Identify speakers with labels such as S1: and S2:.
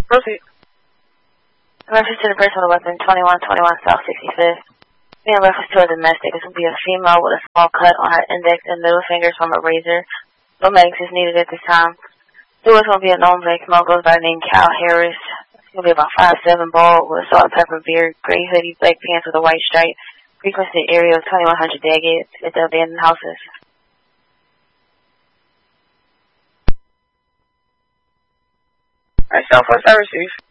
S1: Proceed.
S2: Reference to the personal weapon, 2121 South 65th. In reference to a domestic, this will be a female with a small cut on her index and middle fingers from a razor. No medics is needed at this time. Doors will be a known black male goes by the name Cal Harris. He'll be about 5'7", bald, with a salt and pepper beard, gray hoodie, black pants with a white stripe. Frequency area of 2100 Daggett at the abandoned houses.
S1: Alright, Southwest, I receive.